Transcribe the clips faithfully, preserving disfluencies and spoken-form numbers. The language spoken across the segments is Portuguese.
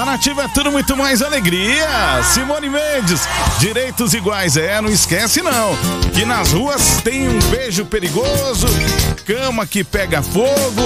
Nativa é tudo muito mais alegria. Simone Mendes, direitos iguais, é, não esquece não, que nas ruas tem um beijo perigoso, cama que pega fogo,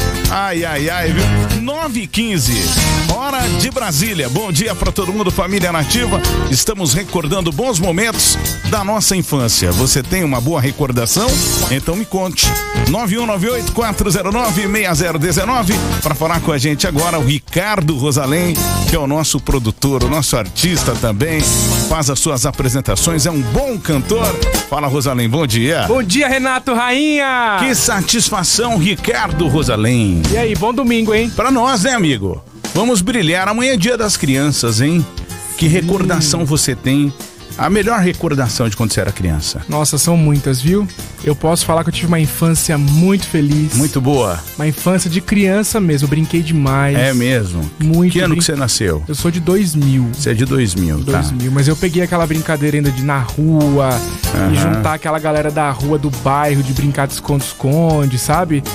ai, ai, ai, viu? nove e quinze, hora de Brasília. Bom dia pra todo mundo, família Nativa. Estamos recordando bons momentos da nossa infância. Você tem uma boa recordação? Então me conte. nove um nove oito, quatro zero nove, seis zero um nove. Para falar com a gente agora, o Ricardo Rosalém, que é o nosso produtor, o nosso artista também, faz as suas apresentações, é um bom cantor. Fala, Rosalém, bom dia. Bom dia, Renato Rainha. Que satisfação, Ricardo Rosalém. E aí, bom domingo, hein? Pra nós, né, amigo? Vamos brilhar. Amanhã é dia das crianças, hein? Que recordação hum. você tem? A melhor recordação de quando você era criança? Nossa, são muitas, viu? Eu posso falar que eu tive uma infância muito feliz. Muito boa. Uma infância de criança mesmo, eu brinquei demais. É mesmo? Muito. Que ano brin... que você nasceu? Eu sou de dois mil. Você é de dois mil, tá? dois mil, mas eu peguei aquela brincadeira ainda de ir na rua, uhum. e juntar aquela galera da rua, do bairro, de brincar de esconde-esconde, sabe?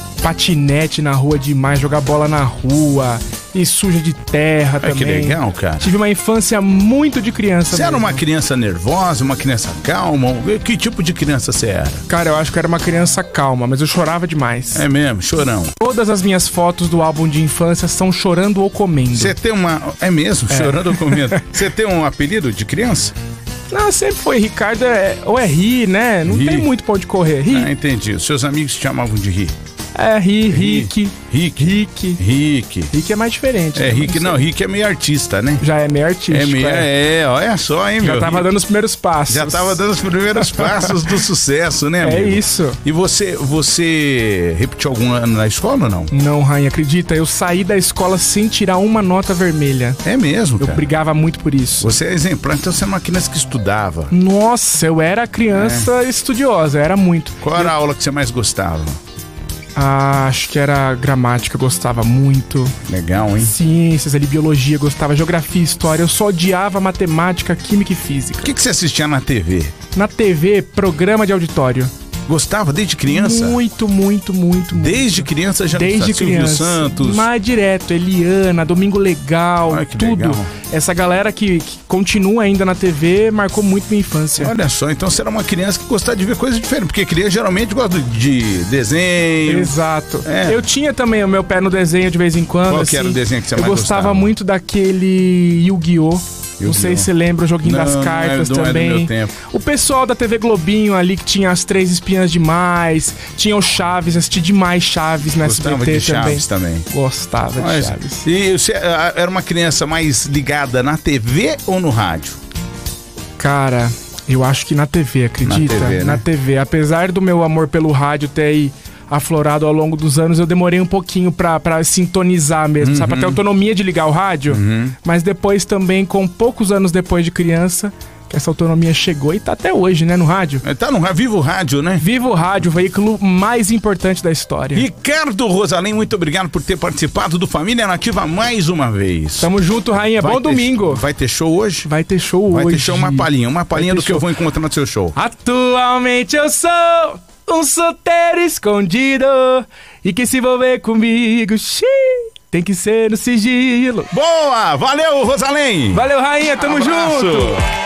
Patinete na rua demais, jogar bola na rua e suja de terra é também. Que legal, cara. Tive uma infância muito de criança. Você mesmo. era uma criança nervosa, uma criança calma? Que tipo de criança você era? Cara, eu acho que eu era uma criança calma, mas eu chorava demais. É mesmo, chorão. Todas as minhas fotos do álbum de infância são chorando ou comendo. Você tem uma... É mesmo, é. Chorando ou comendo. Você tem um apelido de criança? Não, sempre foi. Ricardo é... ou é Ri, né? Não Ri. Tem muito pra onde correr. Ri. Ah, entendi. Os seus amigos te chamavam de Ri. É, Ri, Rick. Rick. Rick. Rick. Rick é mais diferente. É, né? Rick, não, Rick é meio artista, né? Já é meio artístico. É, meio, é. é, olha só, hein, meu. Já tava Rick. dando os primeiros passos. Já tava dando os primeiros passos do sucesso, né, amigo? É isso. E você, você repetiu algum ano na escola ou não? Não, Rainha, acredita, eu saí da escola sem tirar uma nota vermelha. É mesmo, Eu cara? brigava muito por isso. Você é exemplar, então você é uma criança que estudava. Nossa, eu era criança é. estudiosa, era muito. Qual era eu... a aula que você mais gostava? Ah, acho que era gramática, gostava muito. Legal, hein? Ciências ali, biologia, gostava. Geografia, história. Eu só odiava matemática, química e física. O que, que você assistia na T V? Na T V, programa de auditório. Gostava desde criança? Muito, muito, muito, muito. Desde criança já Desde criança. Silvio Santos. Mas direto, Eliana, Domingo Legal, Ai, que tudo. Legal. Essa galera que, que continua ainda na T V marcou muito minha infância. Olha só, então você era uma criança que gostava de ver coisas diferentes, porque criança geralmente gosta de desenho. Exato. É. Eu tinha também o meu pé no desenho de vez em quando. Qual assim, que era o desenho que você eu mais gostava? Eu gostava? gostava muito daquele Yu-Gi-Oh! Não sei se você lembra o joguinho não, das cartas não é, também. Não é do meu tempo. O pessoal da T V Globinho ali, que tinha as Três Espinhas Demais, tinha o Chaves, assisti demais Chaves na Gostava S B T de também. Chaves também. Gostava Mas, de Chaves. E você era uma criança mais ligada na T V ou no rádio? Cara, eu acho que na T V, acredita? Na T V, né? Na T V. Apesar do meu amor pelo rádio ter aí aflorado ao longo dos anos, eu demorei um pouquinho pra, pra sintonizar mesmo, uhum. sabe? Pra ter autonomia de ligar o rádio. Uhum. Mas depois também, com poucos anos depois de criança, que essa autonomia chegou e tá até hoje, né, no rádio. Tá no Vivo Rádio, né? Vivo Rádio, o veículo mais importante da história. Ricardo Rosalém, muito obrigado por ter participado do Família Nativa mais uma vez. Tamo junto, Rainha. Vai Bom ter, domingo. Vai ter show hoje? Vai ter show vai hoje. Vai ter show, uma palhinha, uma palhinha do show. que eu vou encontrar no seu show. Atualmente eu sou um solteiro escondido e que se envolver comigo, xiii, tem que ser no sigilo. Boa! Valeu, Rosalém! Valeu, Rainha, tamo Abraço. junto!